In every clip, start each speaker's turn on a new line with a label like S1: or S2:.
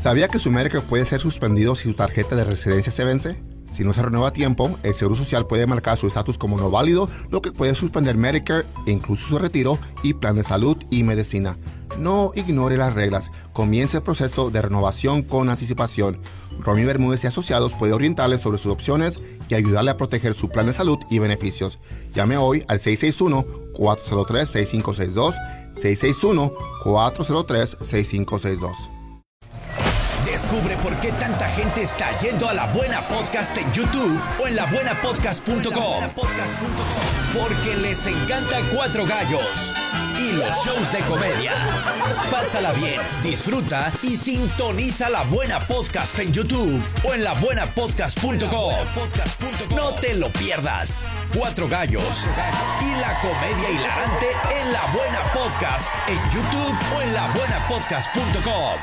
S1: ¿Sabía que su Medicare puede ser suspendido si su tarjeta de residencia se vence? Si no se renueva a tiempo, el Seguro Social puede marcar su estatus como no válido, lo que puede suspender Medicare, incluso su retiro y plan de salud y medicina. No ignore las reglas. Comience el proceso de renovación con anticipación. Romy Bermúdez y Asociados puede orientarle sobre sus opciones y ayudarle a proteger su plan de salud y beneficios. Llame hoy al 661-403-6562, 661-403-6562.
S2: Descubre por qué tanta gente está yendo a La Buena Podcast en YouTube o en labuenapodcast.com. Porque les encanta Cuatro Gallos y los shows de comedia. Pásala bien, disfruta y sintoniza La Buena Podcast en YouTube o en labuenapodcast.com. No te lo pierdas. Cuatro Gallos y la comedia hilarante en La Buena Podcast en YouTube o en labuenapodcast.com.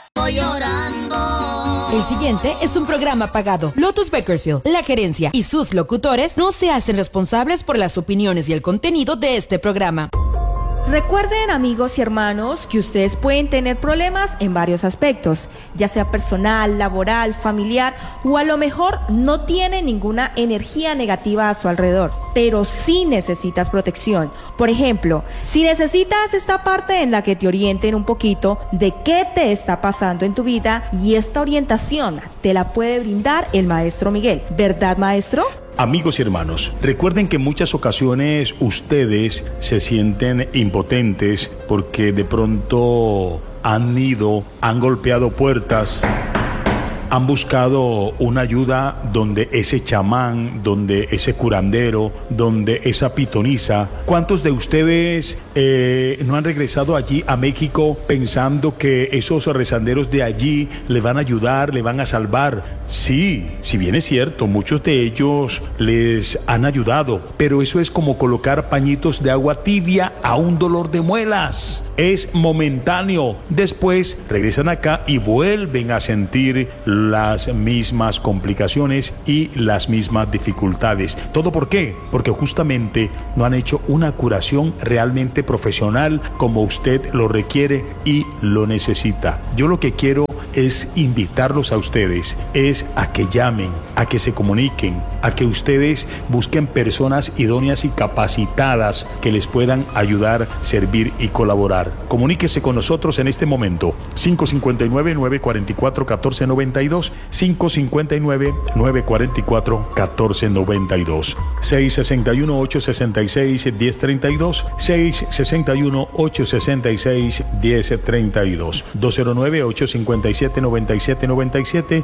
S3: Llorando. El siguiente es un programa pagado. Lotus Bakersfield, la gerencia y sus locutores no se hacen responsables por las opiniones y el contenido de este programa.
S4: Recuerden, amigos y hermanos, que ustedes pueden tener problemas en varios aspectos, ya sea personal, laboral, familiar, o a lo mejor no tienen ninguna energía negativa a su alrededor, pero sí necesitas protección. Por ejemplo, si necesitas esta parte en la que te orienten un poquito de qué te está pasando en tu vida, y esta orientación te la puede brindar el maestro Miguel. ¿Verdad, maestro?
S5: Amigos y hermanos, recuerden que en muchas ocasiones ustedes se sienten impotentes porque de pronto han golpeado puertas, han buscado una ayuda donde ese chamán, donde ese curandero, donde esa pitonisa. ¿Cuántos de ustedes no han regresado allí a México pensando que esos rezanderos de allí le van a ayudar, le van a salvar? Sí, si bien es cierto, muchos de ellos les han ayudado, pero eso es como colocar pañitos de agua tibia a un dolor de muelas. Es momentáneo. Después regresan acá y vuelven a sentir las mismas complicaciones y las mismas dificultades. ¿Todo por qué? Porque justamente no han hecho una curación realmente profesional como usted lo requiere y lo necesita. Yo lo que quiero es invitarlos a ustedes, es a que llamen, a que se comuniquen, a que ustedes busquen personas idóneas y capacitadas que les puedan ayudar, servir y colaborar. Comuníquese con nosotros en este momento. 559-944-1492, 559-944-1492, 661-866-1032, 661-866-1032, 209-857-9797,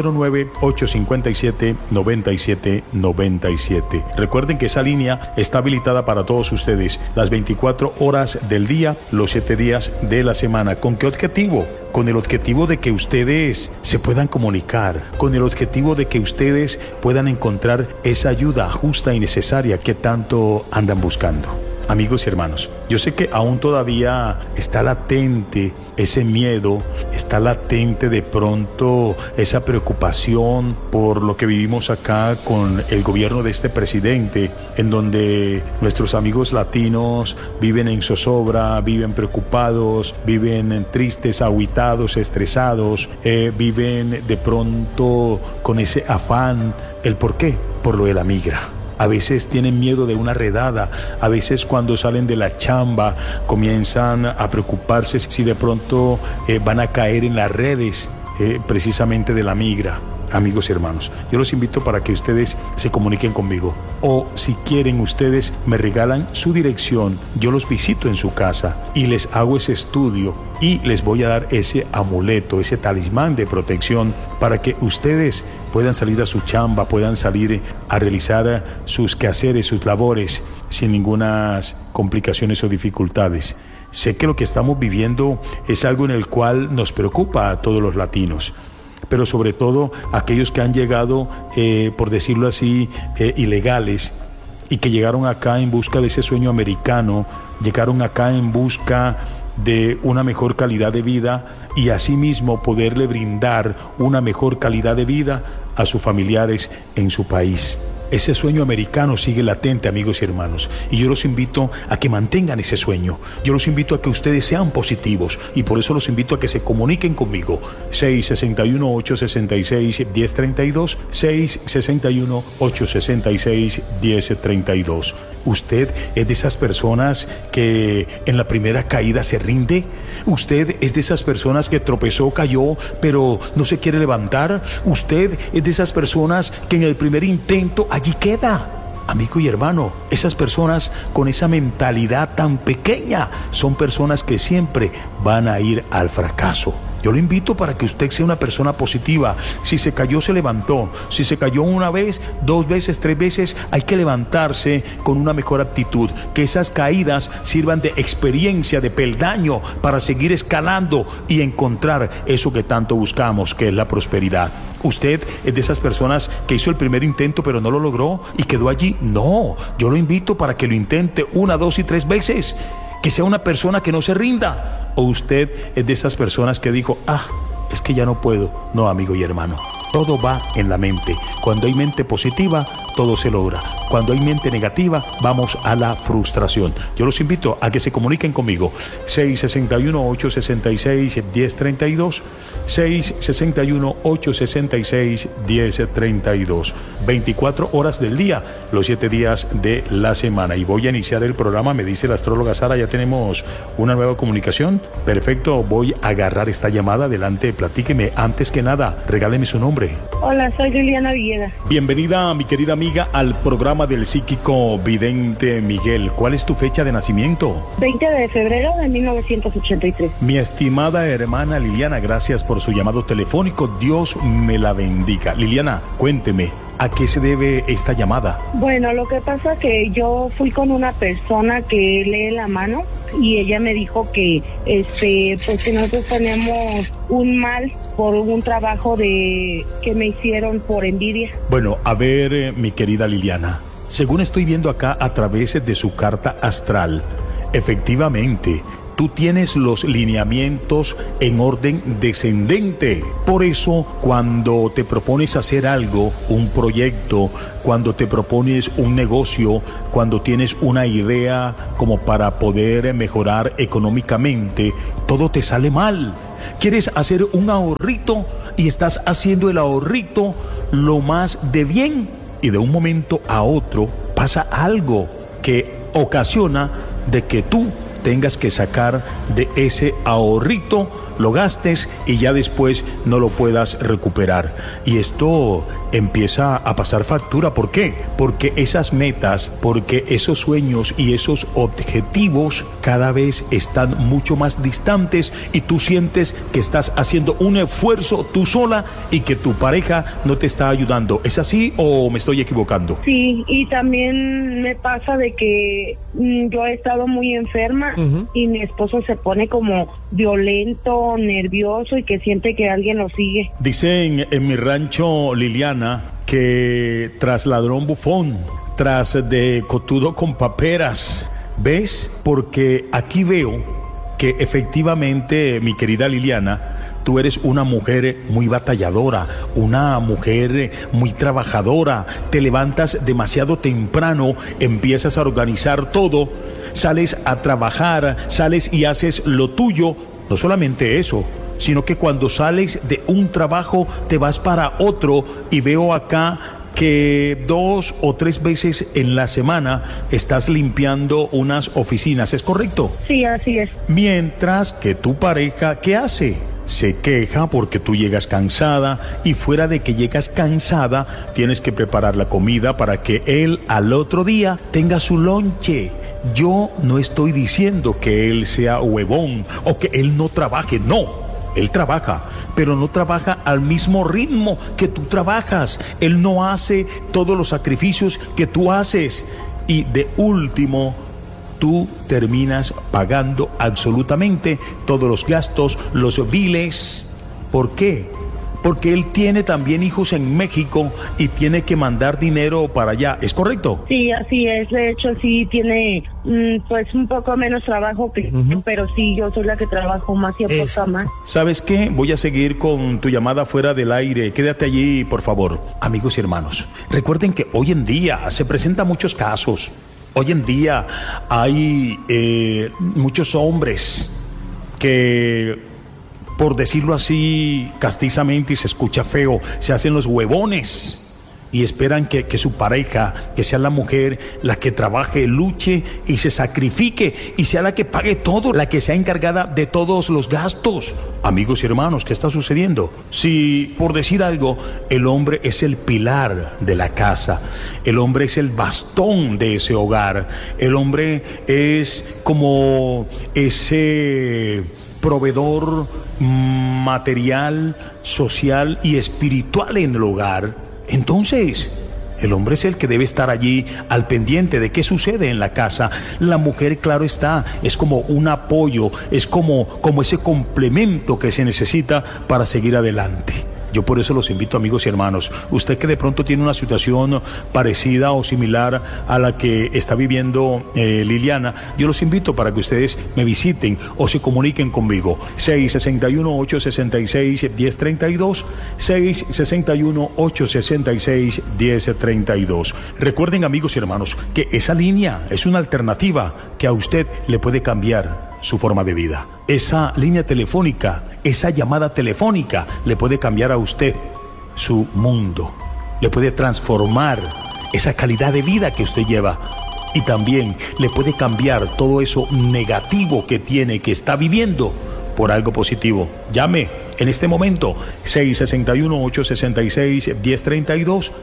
S5: 209-857-9797. Recuerden que esa línea está habilitada para todos ustedes las 24 horas del día, los 7 días de la semana. ¿Con qué objetivo? Con el objetivo de que ustedes se puedan comunicar, con el objetivo de que ustedes puedan encontrar esa ayuda justa y necesaria que tanto andan buscando. Amigos y hermanos, yo sé que aún todavía está latente ese miedo, está latente de pronto esa preocupación por lo que vivimos acá con el gobierno de este presidente, en donde nuestros amigos latinos viven en zozobra, viven preocupados, viven tristes, agüitados, estresados, viven de pronto con ese afán. ¿El por qué? Por lo de la migra. A veces tienen miedo de una redada, a veces cuando salen de la chamba comienzan a preocuparse si de pronto van a caer en las redes precisamente de la migra. Amigos y hermanos, yo los invito para que ustedes se comuniquen conmigo, o si quieren ustedes me regalan su dirección, yo los visito en su casa y les hago ese estudio y les voy a dar ese amuleto, ese talismán de protección para que ustedes puedan salir a su chamba, puedan salir a realizar sus quehaceres, sus labores sin ninguna complicaciones o dificultades. Sé que lo que estamos viviendo es algo en el cual nos preocupa a todos los latinos, pero sobre todo aquellos que han llegado, por decirlo así, ilegales, y que llegaron acá en busca de ese sueño americano, llegaron acá en busca de una mejor calidad de vida y asimismo poderle brindar una mejor calidad de vida a sus familiares en su país. ese sueño americano sigue latente, amigos y hermanos. Y yo los invito a que mantengan ese sueño. Yo los invito a que ustedes sean positivos. Y por eso los invito a que se comuniquen conmigo. 661-866-1032. 661-866-1032. ¿Usted es de esas personas que en la primera caída se rinde? ¿Usted es de esas personas que tropezó, cayó, pero no se quiere levantar? ¿Usted es de esas personas que en el primer intento allí queda? Amigo y hermano, esas personas con esa mentalidad tan pequeña son personas que siempre van a ir al fracaso. Yo lo invito para que usted sea una persona positiva. Si se cayó, se levantó. Si se cayó una vez, 2 veces, 3 veces, hay que levantarse con una mejor actitud. Que esas caídas sirvan de experiencia, de peldaño para seguir escalando y encontrar eso que tanto buscamos, que es la prosperidad. ¿Usted es de esas personas que hizo el primer intento pero no lo logró y quedó allí? No, yo lo invito para que lo intente 1, 2 y 3 veces. Que sea una persona que no se rinda. ¿O usted es de esas personas que dijo, es que ya no puedo? No, amigo y hermano, todo va en la mente. Cuando hay mente positiva, todo se logra. Cuando hay mente negativa, vamos a la frustración. Yo los invito a que se comuniquen conmigo. 661-866-1032. 661-866-1032. 24 horas del día, los 7 días de la semana. Y voy a iniciar el programa, me dice la astróloga Sara, ya tenemos una nueva comunicación. Perfecto, voy a agarrar esta llamada. Adelante, platíqueme. Antes que nada, regáleme su nombre.
S6: Hola, soy Liliana Villegas.
S5: Bienvenida, mi querida amiga, al programa del psíquico vidente Miguel. ¿Cuál es tu fecha de nacimiento?
S6: 20 de febrero de 1983.
S5: Mi estimada hermana Liliana, gracias por su llamado telefónico. Dios me la bendiga. Liliana, cuénteme, ¿a qué se debe esta llamada?
S6: Bueno, lo que pasa que yo fui con una persona que lee la mano y ella me dijo que pues que nosotros tenemos un mal por un trabajo que me hicieron por envidia.
S5: Bueno, a ver, mi querida Liliana, según estoy viendo acá a través de su carta astral, efectivamente, tú tienes los lineamientos en orden descendente. Por eso, cuando te propones hacer algo, un proyecto, cuando te propones un negocio, cuando tienes una idea como para poder mejorar económicamente, todo te sale mal. Quieres hacer un ahorrito y estás haciendo el ahorrito lo más de bien, y de un momento a otro pasa algo que ocasiona de que tú tengas que sacar de ese ahorrito, lo gastes y ya después no lo puedas recuperar. Y esto empieza a pasar factura. ¿Por qué? Porque esas metas, porque esos sueños y esos objetivos cada vez están mucho más distantes y tú sientes que estás haciendo un esfuerzo tú sola y que tu pareja no te está ayudando. ¿Es así o me estoy equivocando?
S6: Sí, y también me pasa de que yo he estado muy enferma y mi esposo se pone como violento, nervioso y que siente que alguien lo sigue.
S5: Dicen en mi rancho, Liliana, que tras ladrón bufón, tras de cotudo con paperas, ¿ves? Porque aquí veo que efectivamente, mi querida Liliana, tú eres una mujer muy batalladora, una mujer muy trabajadora, te levantas demasiado temprano, empiezas a organizar todo, sales a trabajar, sales y haces lo tuyo. No solamente eso, sino que cuando sales de un trabajo te vas para otro, y veo acá que 2 o 3 veces en la semana estás limpiando unas oficinas, ¿es correcto?
S6: Sí, así es.
S5: Mientras que tu pareja, ¿qué hace? Se queja porque tú llegas cansada, y fuera de que llegas cansada, tienes que preparar la comida para que él al otro día tenga su lonche. Yo no estoy diciendo que él sea huevón o que él no trabaje, no. Él trabaja, pero no trabaja al mismo ritmo que tú trabajas. Él no hace todos los sacrificios que tú haces. Y de último, tú terminas pagando absolutamente todos los gastos, los biles. ¿Por qué? porque él tiene también hijos en México y tiene que mandar dinero para allá, ¿es correcto?
S6: Sí, así es. De hecho, sí tiene pues un poco menos trabajo que pero sí, yo soy la que trabajo más y aporta más.
S5: ¿Sabes qué? Voy a seguir con tu llamada fuera del aire. Quédate allí, por favor. Amigos y hermanos, recuerden que hoy en día se presentan muchos casos. Hoy en día hay muchos hombres que, por decirlo así castizamente y se escucha feo, se hacen los huevones y esperan que su pareja, que sea la mujer, la que trabaje, luche y se sacrifique y sea la que pague todo, la que sea encargada de todos los gastos. Amigos y hermanos, ¿qué está sucediendo? Si, por decir algo, el hombre es el pilar de la casa, el hombre es el bastón de ese hogar, el hombre es como ese proveedor material, social y espiritual en el hogar, entonces el hombre es el que debe estar allí al pendiente de qué sucede en la casa. La mujer, claro está, es como un apoyo, es como ese complemento que se necesita para seguir adelante. Yo por eso los invito, amigos y hermanos, usted que de pronto tiene una situación parecida o similar a la que está viviendo Liliana, yo los invito para que ustedes me visiten o se comuniquen conmigo. 661-866-1032, 661-866-1032. Recuerden, amigos y hermanos, que esa línea es una alternativa que a usted le puede cambiar su forma de vida. Esa línea telefónica, esa llamada telefónica le puede cambiar a usted su mundo, le puede transformar esa calidad de vida que usted lleva y también le puede cambiar todo eso negativo que tiene, que está viviendo, por algo positivo. Llame en este momento 661-866-1032,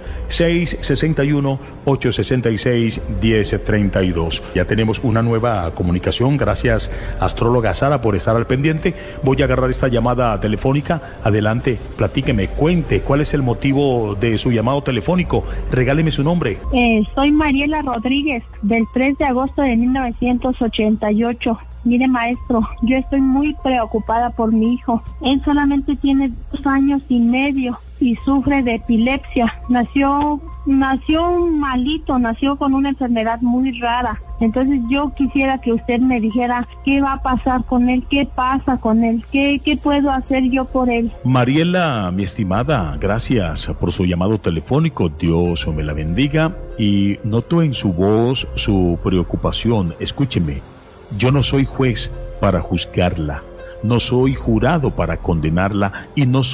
S5: 661-866-1032. Ya tenemos una nueva comunicación. Gracias, astróloga Sara, por estar al pendiente. Voy a agarrar esta llamada telefónica. Adelante, platíqueme, cuente cuál es el motivo de su llamado telefónico. Regáleme su nombre.
S7: Soy Mariela Rodríguez, del 3 de agosto de 1988. Mire, maestro, yo estoy muy preocupada por mi hijo. Él solamente tiene 2 años y medio y sufre de epilepsia. Nació malito, nació con una enfermedad muy rara. Entonces yo quisiera que usted me dijera qué va a pasar con él, qué pasa con él, qué puedo hacer yo por él.
S5: Mariela, mi estimada, gracias por su llamado telefónico. Dios me la bendiga y noto en su voz su preocupación. Escúcheme. Yo no soy juez para juzgarla, no soy jurado para condenarla y no soy